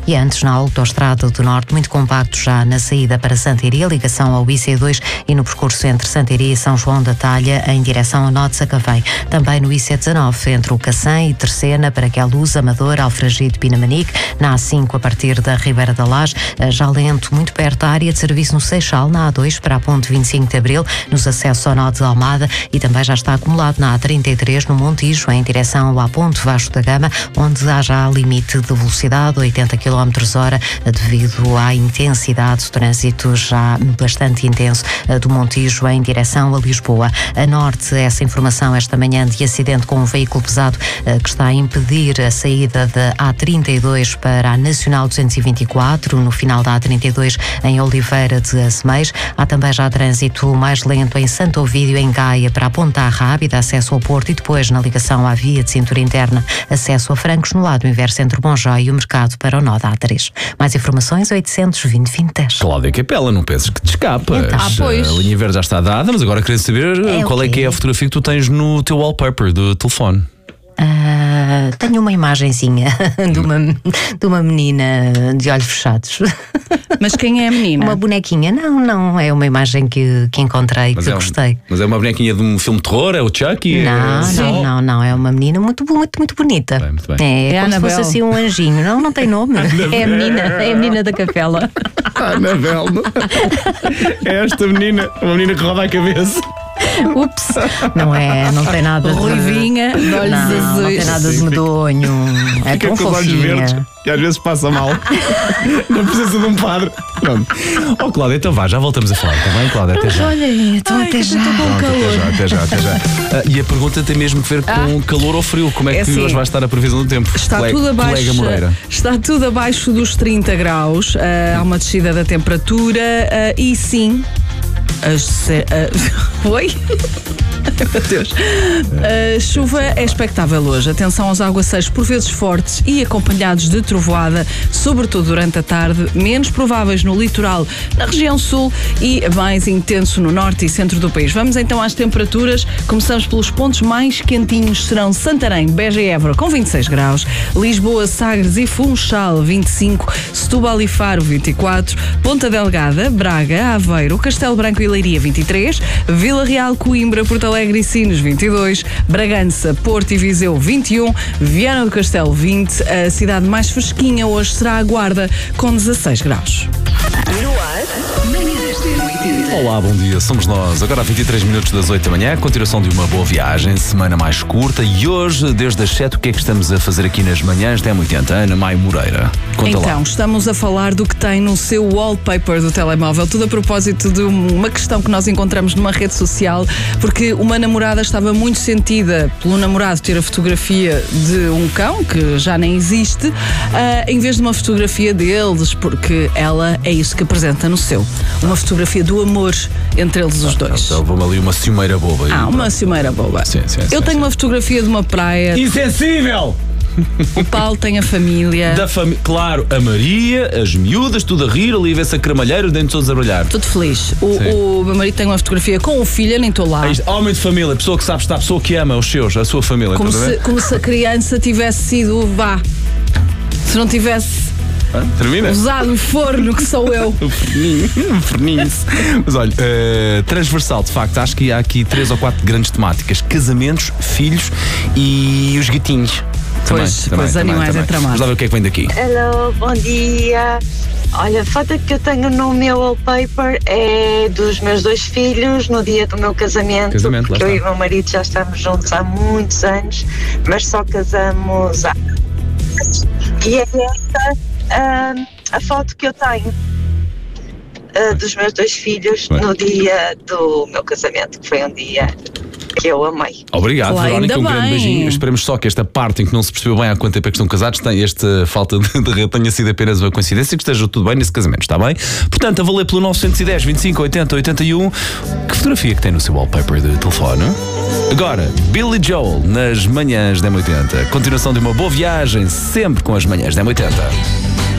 E antes, na Autostrada do Norte, muito compacto já na saída para Santiria, ligação ao IC2 e no percurso entre Santiria e São João da Talha, em direção a Nó de Sacavém. Também no IC19, entre o Cacém e Terceira, para que a Luz, Amador, Alfragide, Pinamanique. Na A5, a partir da Ribeira da Laje, já lento, muito perto da área de serviço no Seixal. Na A2, para a ponte 25 de Abril, nos acessos ao Nó de Almada. E também já está acumulado na A33, no Montijo, em direção à ponte Vasco da Gama, onde há já limite de velocidade, 80 km/h, devido à intensidade do trânsito já bastante intenso do Montijo em direção a Lisboa. A norte, essa informação esta manhã de acidente com um veículo pesado que está a impedir a saída da A32 para a Nacional 224, no final da A32 em Oliveira de Azeméis. Há também já trânsito mais lento em Santo Ovídio, em Gaia, para a Ponta Rábida, acesso ao Porto, e depois na ligação à via de cintura interna, acesso a Francos, no lado inverso entre o Bonjói e o Mercado, para o nó da A3. Mais informações, 820-2010. Cláudia Capela, não penses que te escapas. Então. Pois. A linha verde já está dada, mas agora queria saber qual é que é a fotografia que tu tens no teu wallpaper do telefone. Tenho uma imagenzinha de uma menina de olhos fechados. Mas quem é a menina? Uma bonequinha. Não, é uma imagem que encontrei, que gostei. Mas é uma bonequinha de um filme de terror? É o Chucky? Não, é uma menina muito bonita. Muito bem. É como se fosse assim um anjinho. Não tem nome. É a menina da capela. Anabel. É esta menina, uma menina que roda a cabeça. Ups, não tem nada de Ruivinha, de olhos azuis. Não tem nada de medonho. É Fica tão com os olhos verdes fofinha. e às vezes passa mal. Não precisa de um padre. Pronto. Cláudia, então vá, já voltamos a falar, está bem, Cláudia? Até já. Olha, então até já. Até já. E a pergunta tem mesmo que ver com calor ou frio. Como é que assim, hoje vai estar a previsão do tempo? Está tudo abaixo dos 30 graus. Há uma descida da temperatura e sim. Oi? Meu Deus. A chuva é expectável hoje. Atenção aos aguaceiros, por vezes fortes e acompanhados de trovoada, sobretudo durante a tarde, menos prováveis no litoral, na região sul, e mais intenso no norte e centro do país. Vamos então às temperaturas. Começamos pelos pontos mais quentinhos. Serão Santarém, Beja e Évora com 26 graus, Lisboa, Sagres e Funchal 25, Setúbal e Faro 24, Ponta Delgada, Braga, Aveiro, Castelo Branco e Leiria 23, Vila Real, Coimbra, Porto Alegre e Sines 22, Bragança, Porto e Viseu 21, Viana do Castelo 20, a cidade mais fresquinha hoje será a Guarda com 16 graus. Olá, bom dia, somos nós. Agora há 23 minutos das 8 da manhã, continuação de uma boa viagem, semana mais curta, e hoje, desde as 7, o que é que estamos a fazer aqui nas manhãs da M80? Ana Maio Moreira, conta lá. Então, estamos a falar do que tem no seu wallpaper do telemóvel, tudo a propósito de uma questão que nós encontramos numa rede social, porque uma namorada estava muito sentida pelo namorado ter a fotografia de um cão, que já nem existe, em vez de uma fotografia deles, porque ela é isso que apresenta no seu. Uma fotografia do amor entre eles os dois. Então vamos ali uma ciumeira boba. Uma ciumeira boba. Sim, Eu tenho uma fotografia de uma praia. Insensível! O Paulo tem a família. Claro, a Maria, as miúdas, tudo a rir, ali vê-se a cremalheira, os dentes todos a brilhar. Tudo feliz. O meu marido tem uma fotografia com o filho, nem estou lá. Homem de família, pessoa que sabe estar, pessoa que ama os seus, a sua família. Como se a criança tivesse sido se não tivesse termina? usado o forno que sou eu. O forninho. Mas olha, transversal, de facto, acho que há aqui 3 ou 4 grandes temáticas: casamentos, filhos e os gatinhos. Pois, animais entramados. Vamos lá ver o que é que vem daqui. Hello, bom dia. Olha, a foto que eu tenho no meu wallpaper é dos meus 2 filhos no dia do meu casamento. Porque eu e o meu marido já estamos juntos há muitos anos, mas só casamos há... E é esta a foto que eu tenho dos meus 2 filhos no dia do meu casamento, que foi um dia que eu amei. Obrigado, Verónica, um grande beijinho. Esperemos só que esta parte em que não se percebeu bem há quanto tempo é que estão casados, esta falta de rede tenha sido apenas uma coincidência e que esteja tudo bem nesse casamento, está bem? Portanto, a valer pelo 910 25 80 81, que fotografia que tem no seu wallpaper de telefone? Agora, Billy Joel nas manhãs da M80. Continuação de uma boa viagem, sempre com as manhãs da M80.